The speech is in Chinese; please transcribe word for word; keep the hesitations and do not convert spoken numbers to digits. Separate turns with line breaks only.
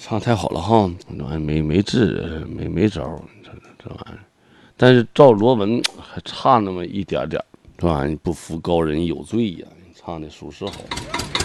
唱太好了哈，这玩意没没治，没没招，这这玩意儿。但是照罗文还差那么一点点，这玩意儿不服高人有罪呀，唱的属实好。